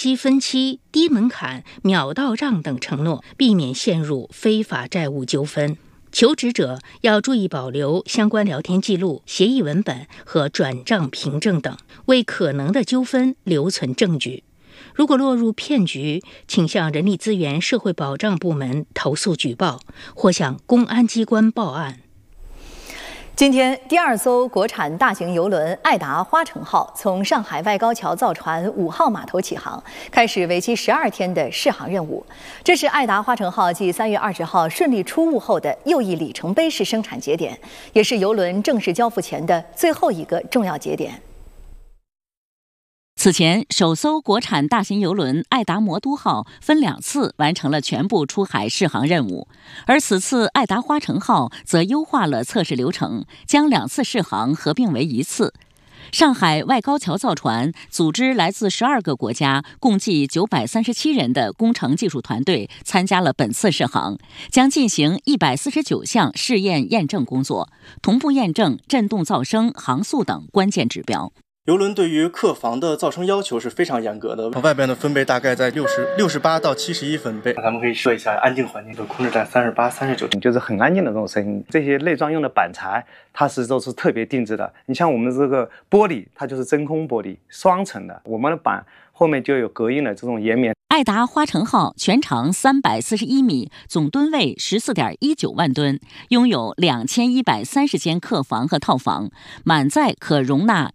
息分期、低门槛、秒到账等承诺，避免陷入非法债务纠纷。求职者要注意保留相关聊天记录、协议文本和转账凭证等，为可能的纠纷留存证据。如果落入骗局，请向人力资源社会保障部门投诉举报，或向公安机关报案。 今天，第2艘国产大型邮轮爱达花城号从上海外高桥造船5号码头起航，开始为期12天的试航任务。这是爱达花城号继3月20号顺利出坞后的又一里程碑式生产节点，也是邮轮正式交付前的最后一个重要节点。 此前，首艘国产大型邮轮爱达魔都号分2次完成了全部出海试航任务，而此次爱达花城号则优化了测试流程，将2次试航合并为1次。上海外高桥造船组织来自12个国家，共计937人的工程技术团队参加了本次试航，将进行149项试验验证工作，同步验证振动噪声、航速等关键指标。 邮轮对于客房的噪声要求是非常严格的，外边的分贝大概在68到71分贝。咱们可以设一下安静环境，就控制在38、39， 就是很安静的这种声音。这些内装用的板材，它都是特别定制的。你像我们这个玻璃，它就是真空玻璃，双层的，我们的板后面就有隔音的这种延绵。 爱达花城号全长341米，总吨位14.19万吨，拥有2130间客房和套房，满载可容纳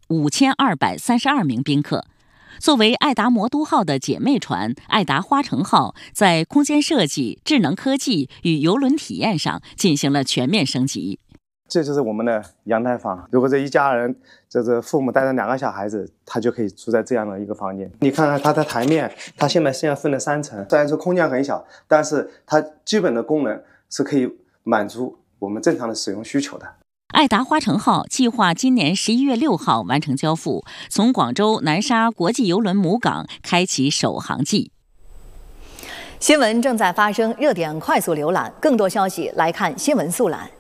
5232名宾客。作为爱达魔都号的姐妹船，爱达花城号在空间设计、智能科技与邮轮体验上进行了全面升级。 这就是我们的阳台房，如果这一家人，父母带着2个小孩子，他就可以住在这样的一个房间。你看看它的台面，它现在分了3层，虽然说空间很小，但是它基本的功能是可以满足我们正常的使用需求的。 爱达花城号计划今年11月6号完成交付，从广州南沙国际邮轮母港开启首航季。 新闻正在发生，热点快速浏览，更多消息来看新闻速览。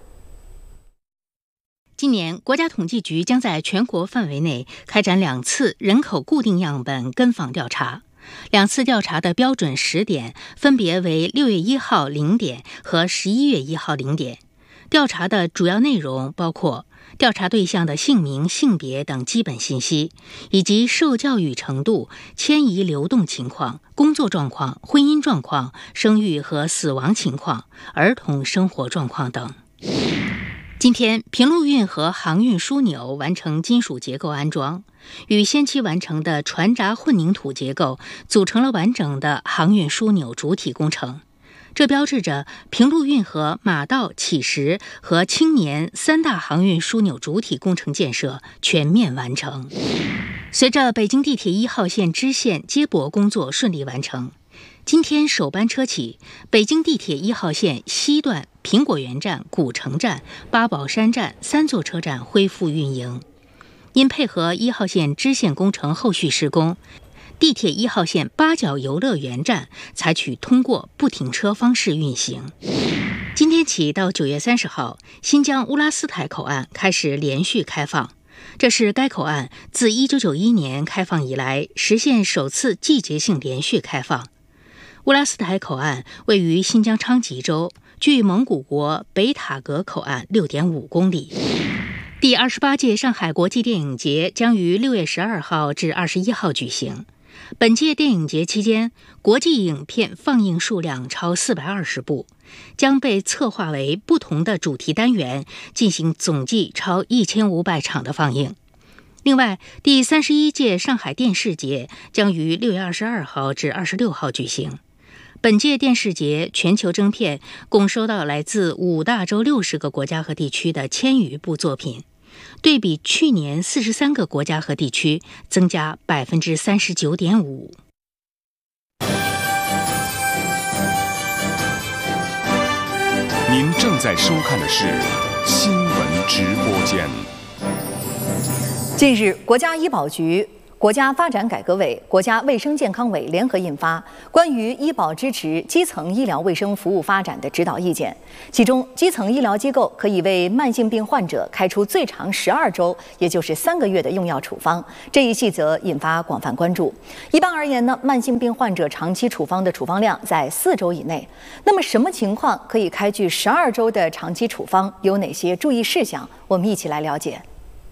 今年，国家统计局将在全国范围内开展2次人口固定样本跟访调查。2次调查的标准时点分别为6月1号0点和11月1号0点。调查的主要内容包括调查对象的姓名、性别等基本信息，以及受教育程度、迁移流动情况、工作状况、婚姻状况、生育和死亡情况、儿童生活状况等。今天，平陆运河航运枢纽完成金属结构安装，与先期完成的船闸混凝土结构组成了完整的航运枢纽主体工程。这标志着平陆运河马道、起石和青年3大航运枢纽主体工程建设全面完成。随着北京地铁1号线支线接驳工作顺利完成，今天首班车起，北京地铁1号线西段苹果园站、古城站、八宝山站3座车站恢复运营。因配合1号线支线工程后续施工，地铁1号线八角游乐园站采取通过不停车方式运行。今天起到9月30号，新疆乌拉斯台口岸开始连续开放。这是该口岸自1991年开放以来实现首次季节性连续开放。乌拉斯台口岸位于新疆昌吉州，距蒙古国北塔格口岸6.5公里。第28届上海国际电影节将于6月12号至21号举行。本届电影节期间，国际影片放映数量超420部，将被策划为不同的主题单元，进行总计超1500场的放映。另外，第31届上海电视节将于6月22号至26号举行。本届电视节全球征片共收到来自5大洲60个国家和地区的1000余部作品，对比去年43个国家和地区增加39.5%。 您正在收看的是新闻直播间。 近日，国家医保局国家发展改革委、国家卫生健康委联合印发《关于医保支持基层医疗卫生服务发展的指导意见》，其中，基层医疗机构可以为慢性病患者开出最长12周，也就是3个月的用药处方。这一细则引发广泛关注。一般而言呢，慢性病患者长期处方的处方量在4周以内。那么，什么情况可以开具12周的长期处方？有哪些注意事项？我们一起来了解。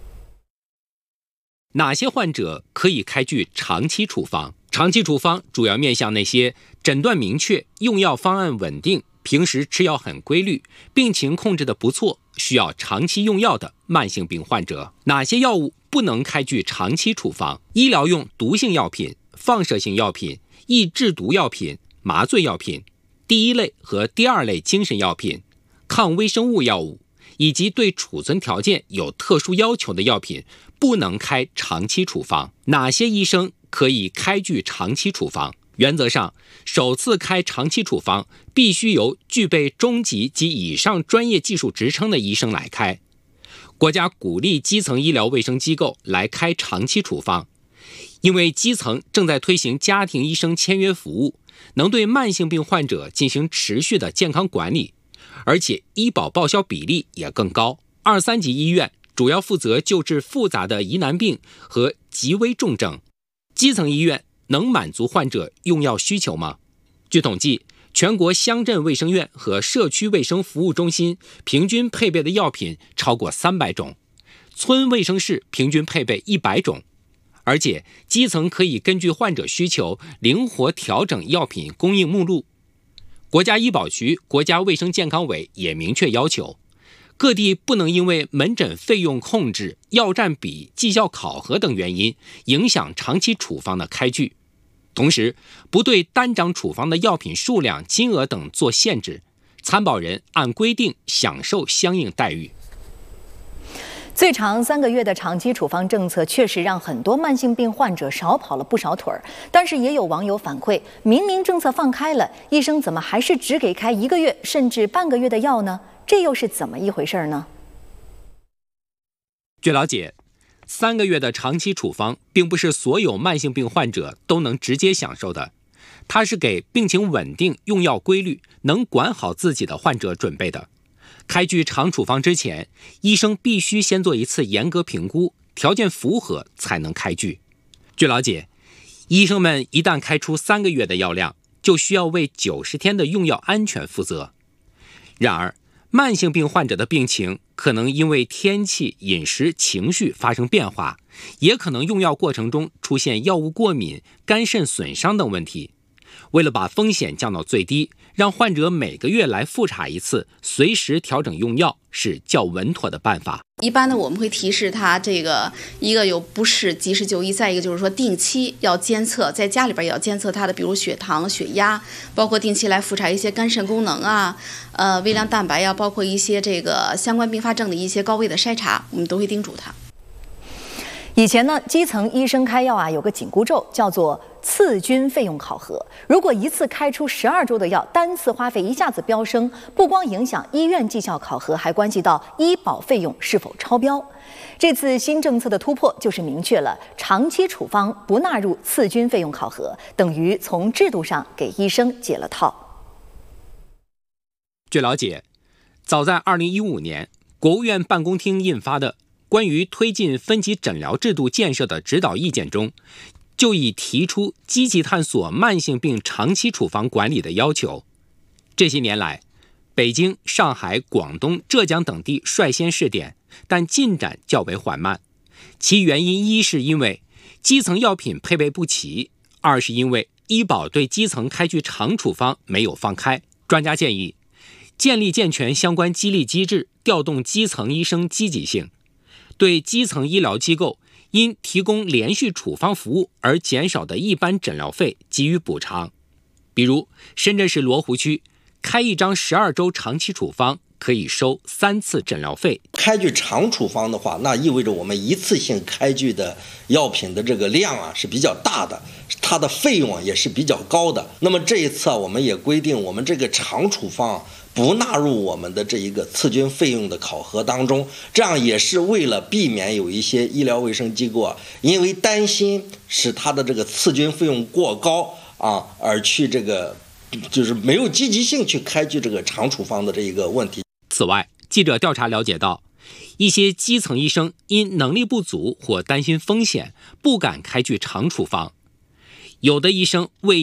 哪些患者可以开具长期处方？长期处方主要面向那些诊断明确、用药方案稳定、平时吃药很规律、病情控制得不错、需要长期用药的慢性病患者。哪些药物不能开具长期处方？医疗用毒性药品、放射性药品、易制毒药品、麻醉药品、第一类和第二类精神药品、抗微生物药物，以及对储存条件有特殊要求的药品不能开长期处方。哪些医生可以开具长期处方？原则上，首次开长期处方必须由具备中级及以上专业技术职称的医生来开。国家鼓励基层医疗卫生机构来开长期处方，因为基层正在推行家庭医生签约服务，能对慢性病患者进行持续的健康管理，而且医保报销比例也更高。2、3级医院主要负责救治复杂的疑难病和极危重症，基层医院能满足患者用药需求吗？据统计，全国乡镇卫生院和社区卫生服务中心平均配备的药品超过300种，村卫生室平均配备100种，而且基层可以根据患者需求灵活调整药品供应目录。国家医保局、国家卫生健康委也明确要求，各地不能因为门诊费用控制、药占比、绩效考核等原因影响长期处方的开具，同时不对单张处方的药品数量、金额等做限制，参保人按规定享受相应待遇。 最长3个月的长期处方政策确实让很多慢性病患者少跑了不少腿儿，但是也有网友反馈，明明政策放开了，医生怎么还是只给开1个月甚至半个月的药呢？这又是怎么一回事呢？ 据了解，3个月的长期处方并不是所有慢性病患者都能直接享受的，它是给病情稳定、用药规律、能管好自己的患者准备的。开具长处方之前，医生必须先做一次严格评估，条件符合才能开具。据了解，医生们一旦开出3个月的药量，就需要为90天的用药安全负责。然而，慢性病患者的病情可能因为天气、饮食、情绪发生变化，也可能用药过程中出现药物过敏、肝肾损伤等问题。为了把风险降到最低，让患者每个月来复查一次，随时调整用药是较稳妥的办法。 一般呢，我们会提示他这个一个有不适及时就医，再一个就是说定期要监测，在家里边也要监测他的比如血糖、血压，包括定期来复查一些肝肾功能啊、微量蛋白啊，包括一些这个相关并发症的一些高危的筛查，我们都会叮嘱他。 以前呢，基层医生开药有个紧箍咒，叫做次均费用考核。如果一次开出12周的药，单次花费一下子飙升，不光影响医院绩效考核，还关系到医保费用是否超标。这次新政策的突破就是明确了长期处方不纳入次均费用考核，等于从制度上给医生解了套。 据了解，早在2015年，国务院办公厅印发的关于推进分级诊疗制度建设的指导意见中，就已提出积极探索慢性病长期处方管理的要求。这些年来，北京、上海、广东、浙江等地率先试点，但进展较为缓慢。其原因一是因为基层药品配备不齐，二是因为医保对基层开具长处方没有放开。专家建议，建立健全相关激励机制，调动基层医生积极性，对基层医疗机构因提供连续处方服务而减少的一般诊疗费给予补偿。比如，深圳市罗湖区开一张12周长期处方可以收3次诊疗费。 开具长处方的话，那意味着我们一次性开具的药品的这个量是比较大的， 它的费用也是比较高的。那么这一次我们也规定，我们这个长处方不纳入我们的这一个次菌费用的考核当中，这样也是为了避免有一些医疗卫生机构因为担心使它的这个次菌费用过高而去这个就是没有积极性去开具这个长处方的这一个问题。 此外，记者调查了解到，一些基层医生因能力不足或担心风险，不敢开具长处方。有的医生为